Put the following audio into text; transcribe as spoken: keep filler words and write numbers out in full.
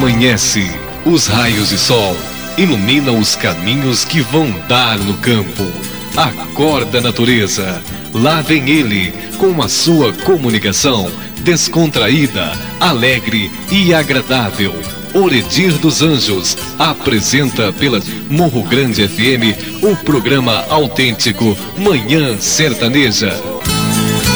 Amanhece, os raios de sol iluminam os caminhos que vão dar no campo. Acorda, natureza, lá vem ele com a sua comunicação descontraída, alegre e agradável. Oredir dos Anjos apresenta pela Morro Grande F M o programa autêntico Manhã Sertaneja.